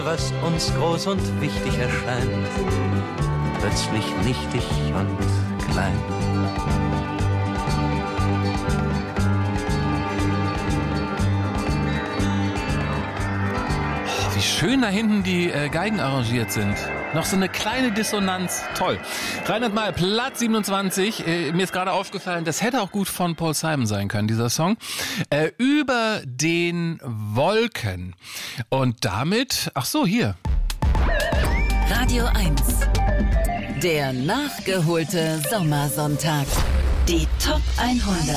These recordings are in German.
Was uns groß und wichtig erscheint, plötzlich nichtig und klein. Oh, wie schön da hinten die Geigen arrangiert sind. Noch so eine kleine Dissonanz. Toll. Reinhard May, Platz 27. Mir ist gerade aufgefallen, das hätte auch gut von Paul Simon sein können, dieser Song. Über den Wolken. Und damit, ach so, hier. Radio 1. Der nachgeholte Sommersonntag. Die Top 100.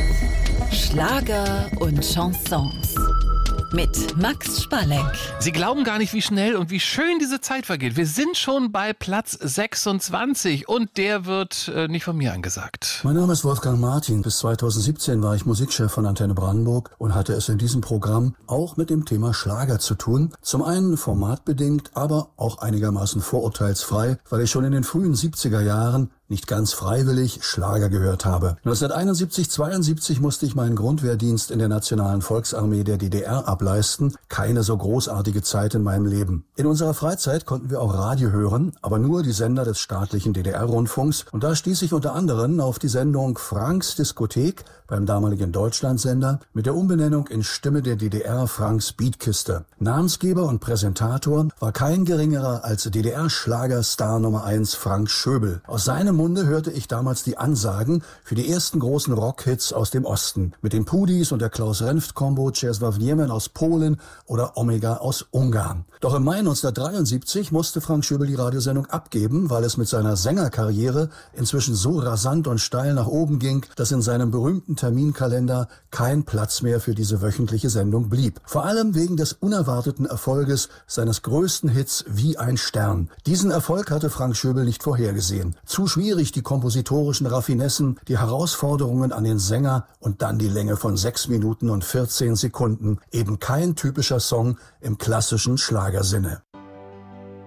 Schlager und Chansons. Mit Max Spalleck. Sie glauben gar nicht, wie schnell und wie schön diese Zeit vergeht. Wir sind schon bei Platz 26 und der wird nicht von mir angesagt. Mein Name ist Wolfgang Martin. Bis 2017 war ich Musikchef von Antenne Brandenburg und hatte es in diesem Programm auch mit dem Thema Schlager zu tun. Zum einen formatbedingt, aber auch einigermaßen vorurteilsfrei, weil ich schon in den frühen 70er Jahren nicht ganz freiwillig Schlager gehört habe. 1971-72 musste ich meinen Grundwehrdienst in der Nationalen Volksarmee der DDR ableisten. Keine so großartige Zeit in meinem Leben. In unserer Freizeit konnten wir auch Radio hören, aber nur die Sender des staatlichen DDR-Rundfunks. Und da stieß ich unter anderem auf die Sendung Franks Diskothek beim damaligen Deutschlandsender mit der Umbenennung in Stimme der DDR Franks Beatkiste. Namensgeber und Präsentator war kein geringerer als DDR-Schlagerstar Nummer 1 Frank Schöbel. Aus seinem Munde hörte ich damals die Ansagen für die ersten großen Rockhits aus dem Osten. Mit den Pudis und der Klaus-Renft-Kombo, Czesław Niemen aus Polen oder Omega aus Ungarn. Doch im Mai 1973 musste Frank Schöbel die Radiosendung abgeben, weil es mit seiner Sängerkarriere inzwischen so rasant und steil nach oben ging, dass in seinem berühmten Terminkalender kein Platz mehr für diese wöchentliche Sendung blieb. Vor allem wegen des unerwarteten Erfolges seines größten Hits Wie ein Stern. Diesen Erfolg hatte Frank Schöbel nicht vorhergesehen. Zu schwierig die kompositorischen Raffinessen, die Herausforderungen an den Sänger und dann die Länge von 6 Minuten und 14 Sekunden. Eben kein typischer Song im klassischen Schlagersinne.